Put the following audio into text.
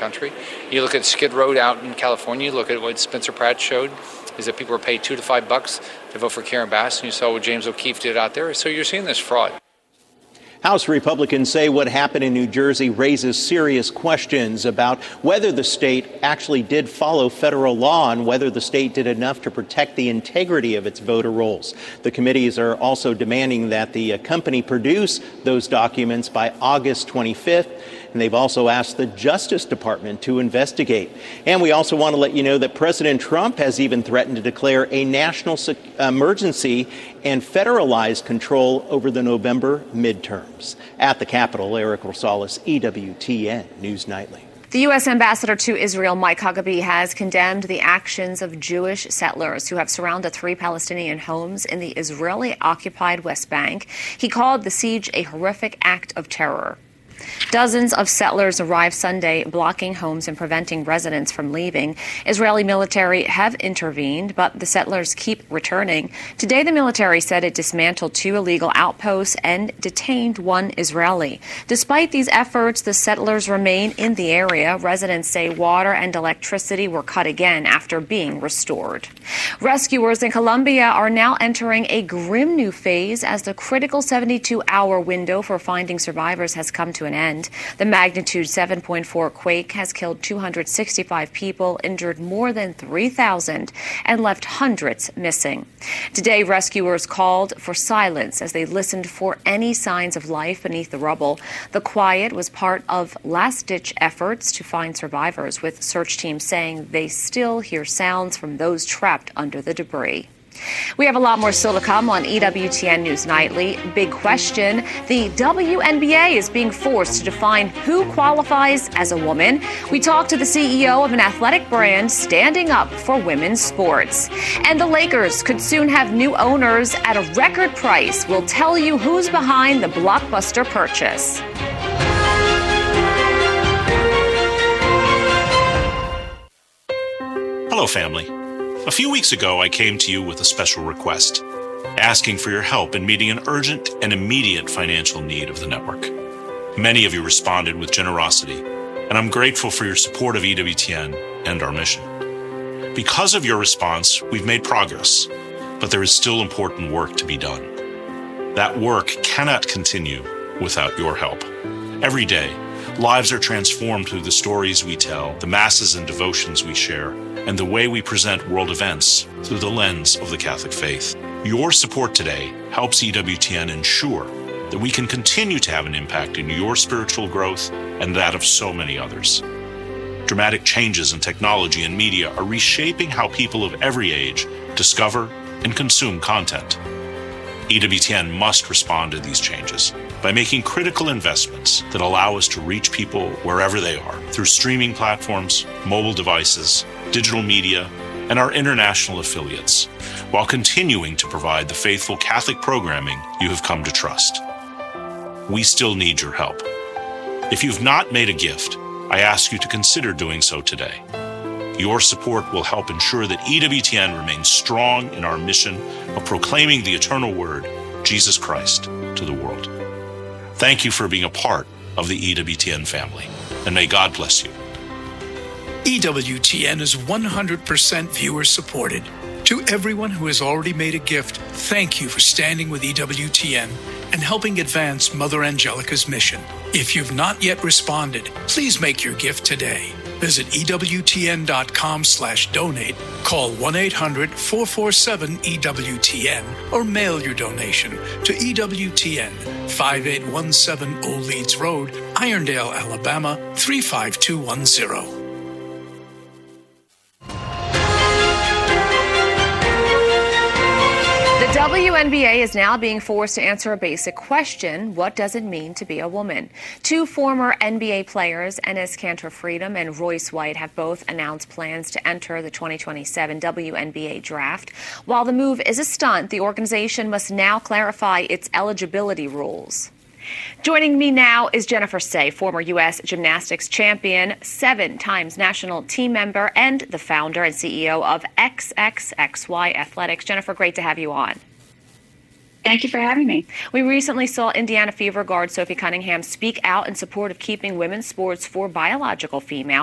country. You look at Skid Row out in California, look at what Spencer Pratt showed, is that people are paid $2 to $5 to vote for Karen Bass, and you saw what James O'Keefe did out there. So you're seeing this fraud. House Republicans say what happened in New Jersey raises serious questions about whether the state actually did follow federal law and whether the state did enough to protect the integrity of its voter rolls. The committees are also demanding that the company produce those documents by August 25th. And they've also asked the Justice Department to investigate. And we also want to let you know that President Trump has even threatened to declare a national emergency and federalize control over the November midterms. At the Capitol, Eric Rosales, EWTN News Nightly. The U.S. ambassador to Israel, Mike Huckabee, has condemned the actions of Jewish settlers who have surrounded 3 Palestinian homes in the Israeli-occupied West Bank. He called the siege a horrific act of terror. Dozens of settlers arrived Sunday, blocking homes and preventing residents from leaving. Israeli military have intervened, but the settlers keep returning. Today, the military said it dismantled 2 illegal outposts and detained 1 Israeli. Despite these efforts, the settlers remain in the area. Residents say water and electricity were cut again after being restored. Rescuers in Colombia are now entering a grim new phase as the critical 72-hour window for finding survivors has come to an end. The magnitude 7.4 quake has killed 265 people, injured more than 3,000, and left hundreds missing. Today, rescuers called for silence as they listened for any signs of life beneath the rubble. The quiet was part of last-ditch efforts to find survivors, with search teams saying they still hear sounds from those trapped under the debris. We have a lot more still to come on EWTN News Nightly. Big question. The WNBA is being forced to define who qualifies as a woman. We talked to the CEO of an athletic brand standing up for women's sports. And the Lakers could soon have new owners at a record price. We'll tell you who's behind the blockbuster purchase. Hello, family. A few weeks ago, I came to you with a special request, asking for your help in meeting an urgent and immediate financial need of the network. Many of you responded with generosity, and I'm grateful for your support of EWTN and our mission. Because of your response, we've made progress, but there is still important work to be done. That work cannot continue without your help. Every day, lives are transformed through the stories we tell, the masses and devotions we share, and the way we present world events through the lens of the Catholic faith. Your support today helps EWTN ensure that we can continue to have an impact in your spiritual growth and that of so many others. Dramatic changes in technology and media are reshaping how people of every age discover and consume content. EWTN must respond to these changes by making critical investments that allow us to reach people wherever they are through streaming platforms, mobile devices, digital media, and our international affiliates, while continuing to provide the faithful Catholic programming you have come to trust. We still need your help. If you've not made a gift, I ask you to consider doing so today. Your support will help ensure that EWTN remains strong in our mission of proclaiming the eternal word, Jesus Christ, to the world. Thank you for being a part of the EWTN family, and may God bless you. EWTN is 100% viewer supported. To everyone who has already made a gift, thank you for standing with EWTN and helping advance Mother Angelica's mission. If you've not yet responded, please make your gift today. Visit EWTN.com/donate, call 1-800-447-EWTN, or mail your donation to EWTN, 5817 Old Leeds Road, Irondale, Alabama, 35210. The WNBA is now being forced to answer a basic question: what does it mean to be a woman? 2 former NBA players, Enes Kanter Freedom and Royce White, have both announced plans to enter the 2027 WNBA draft. While the move is a stunt, the organization must now clarify its eligibility rules. Joining me now is Jennifer Sey, former U.S. gymnastics champion, 7 times national team member, and the founder and CEO of XXXY Athletics. Jennifer, great to have you on. Thank you for having me. We recently saw Indiana Fever guard Sophie Cunningham speak out in support of keeping women's sports for biological females.